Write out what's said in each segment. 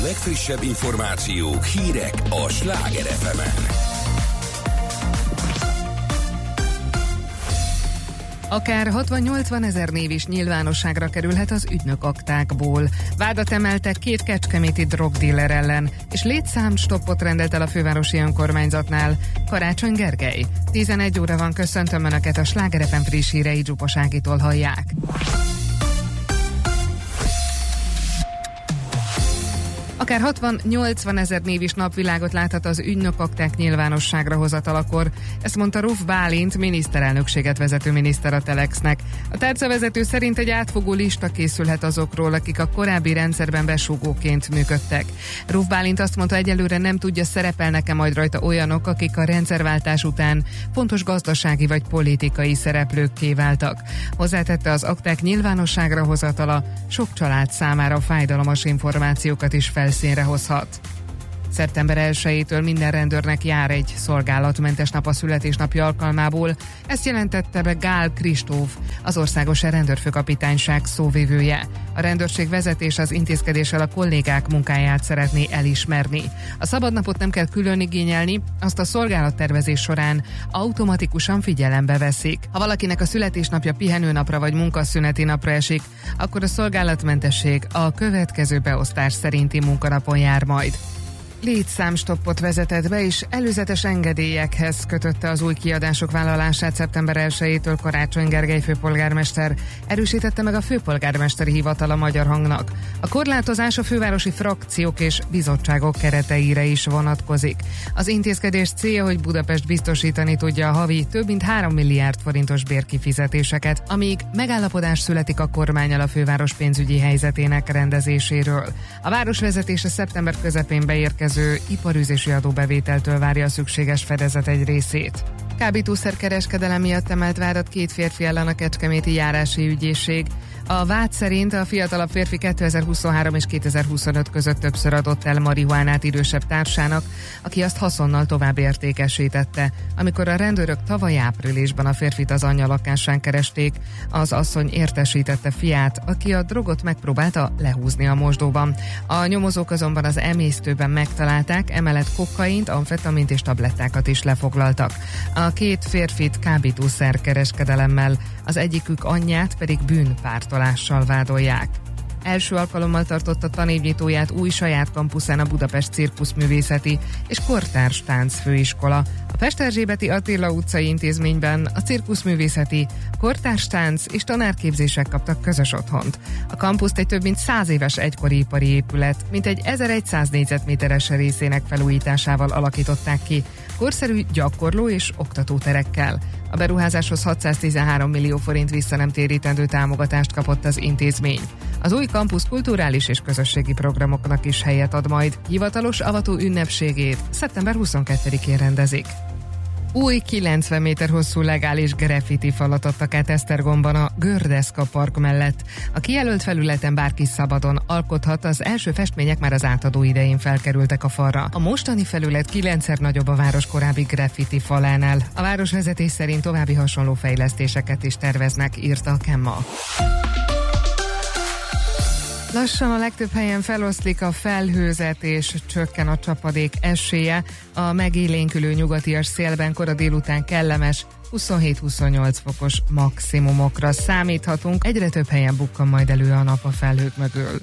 legfrissebb információk, hírek a Sláger FM-en. Akár 60-80 ezer név is nyilvánosságra kerülhet az ügynök aktákból. Vádat emeltek 2 kecskeméti drogdíler ellen, és létszámstoppot rendelt el a fővárosi önkormányzatnál. Karácsony Gergely. 11 óra van, köszöntöm Önöket, a Sláger FM friss hírei Zsupas Ágitól hallják. Akár 60-80 ezer név is napvilágot láthat az ügynök akták nyilvánosságra hozatalakor. Ezt mondta Ruf Bálint, miniszterelnökséget vezető miniszter a Telexnek. A tárcavezető szerint egy átfogó lista készülhet azokról, akik a korábbi rendszerben besúgóként működtek. Ruf Bálint azt mondta, egyelőre nem tudja, szerepelnek-e majd rajta olyanok, akik a rendszerváltás után fontos gazdasági vagy politikai szereplőkké váltak. Hozzátette, az akták nyilvánosságra hozatala sok család számára fájdalmas információkat is felszínre hozhat. Szeptember 1-től minden rendőrnek jár egy szolgálatmentes nap a születésnapja alkalmából. Ezt jelentette be Gál Kristóf, az Országos Rendőrfőkapitányság szóvivője. A rendőrség vezetés az intézkedéssel a kollégák munkáját szeretné elismerni. A szabadnapot nem kell külön igényelni, azt a szolgálattervezés során automatikusan figyelembe veszik. Ha valakinek a születésnapja pihenőnapra vagy munkaszüneti napra esik, akkor a szolgálatmentesség a következő beosztás szerinti munkanapon jár majd. Létszámstoppot vezetett be, és előzetes engedélyekhez kötötte az új kiadások vállalását szeptember 1-től Karácsony Gergely főpolgármester. Erősítette meg a főpolgármesteri hivatal a Magyar Hangnak. A korlátozás a fővárosi frakciók és bizottságok kereteire is vonatkozik. Az intézkedés célja, hogy Budapest biztosítani tudja a havi több mint 3 milliárd forintos bérkifizetéseket, amíg megállapodás születik a kormánnyal a főváros pénzügyi helyzetének rendezéséről. A városvezetése szeptember közepén beérkező iparűzési adóbevételtől várja a szükséges fedezet egy részét. Kábítószerkereskedelem miatt emelt vádat 2 férfi ellen a Kecskeméti járási ügyészség. A vád szerint a fiatalabb férfi 2023 és 2025 között többször adott el marihuánát idősebb társának, aki azt haszonnal tovább értékesítette. Amikor a rendőrök tavaly áprilisban a férfit az anyja lakásán keresték, az asszony értesítette fiát, aki a drogot megpróbálta lehúzni a mosdóban. A nyomozók azonban az emésztőben megtalálták, emellett kokaint, amfetamint és tablettákat is lefoglaltak. A 2 férfit kábítószerkereskedelemmel, az egyikük anyját pedig bűnpártolással vádolják. Első alkalommal tartotta tanévnyitóját új saját kampuszán a Budapest Cirkuszművészeti és Kortárs Táncfőiskola. A Pesterzsébeti Attila utcai intézményben a cirkuszművészeti, kortárs tánc és tanárképzések kaptak közös otthont. A kampuszt egy több mint 100 éves egykori ipari épület, mintegy 1100 négyzetméteres részének felújításával alakították ki, korszerű gyakorló és oktatóterekkel. A beruházáshoz 613 millió forint visszanemtérítendő támogatást kapott az intézmény. Az új kampusz kulturális és közösségi programoknak is helyet ad majd, hivatalos avató ünnepségét szeptember 22-én rendezik. Új 90 méter hosszú legális graffiti falat adtak át Esztergomban a Gördeszka park mellett. A kijelölt felületen bárki szabadon alkothat, az első festmények már az átadó idején felkerültek a falra. A mostani felület 9-szer nagyobb a város korábbi graffiti falánál. A városvezetés szerint további hasonló fejlesztéseket is terveznek, írta a Kemma. Lassan a legtöbb helyen feloszlik a felhőzet és csökken a csapadék esélye. A megélénkülő nyugatias szélben kora délután kellemes 27-28 fokos maximumokra számíthatunk. Egyre több helyen bukkan majd elő a nap a felhők mögül.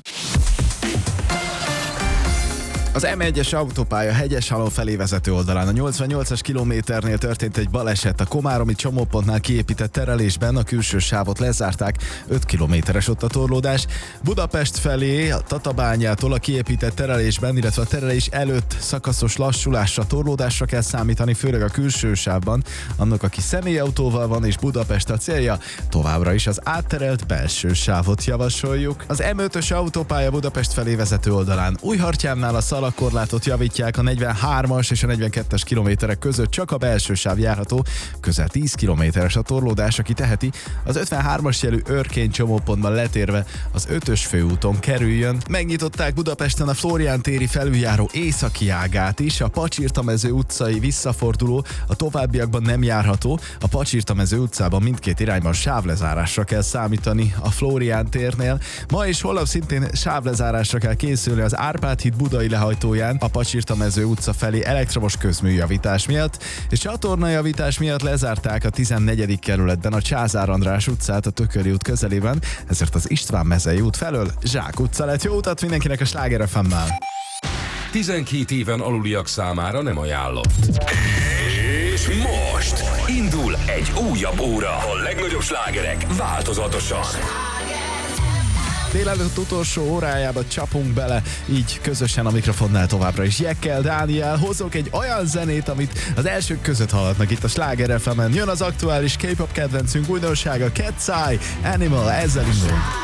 Az M1-es autópálya Hegyeshalom felé vezető oldalán a 88-as kilométernél történt egy baleset. A komáromi csomópontnál kiépített terelésben a külső sávot lezárták, 5 kilométeres ott a torlódás. Budapest felé a Tatabányától a kiépített terelésben, illetve a terelés előtt szakaszos lassulásra, torlódásra kell számítani, főleg a külső sávban. Annak, aki személyautóval van és Budapest a célja, továbbra is az átterelt belső sávot javasoljuk. Az M5-ös autópálya Budapest felé vezető oldalán Újhartyánnál a útvonalakkorlátot javítják, a 43-as és a 42-es kilométerek között csak a belső sáv járható, közel 10 kilométeres a torlódás, aki teheti, az 53-as jelű Örkény csomópontban letérve az 5-ös főúton kerüljön. Megnyitották Budapesten a Flórián téri felüljáró északi ágát is, a Pacsirtamező utcai visszaforduló a továbbiakban nem járható, a Pacsirtamező utcában mindkét irányban sávlezárásra kell számítani a Flórián térnél. Ma és holnap szintén sávlezárásra kell készülni az Árpád híd budai lehajtóján a Pacsirtamező utca felé elektromos közműjavítás miatt, és csatornajavítás miatt lezárták a 14. kerületben a Csázár András utcát a Tököli út közelében, ezért az István mezei út felől Zsák utca lett. Jó utat mindenkinek a Sláger FM-mel! 12 éven aluliak számára nem ajánlott. És most indul egy újabb óra. A legnagyobb slágerek változatosan. Délelőtt utolsó órájába csapunk bele, így közösen a mikrofonnál továbbra is Jekkel, Dániel. Hozok egy olyan zenét, amit az elsők között hallhatnak itt a Sláger FM-en. Jön az aktuális K-pop kedvencünk újdonsága, Cat's Eye, Animal, ezzel indulunk.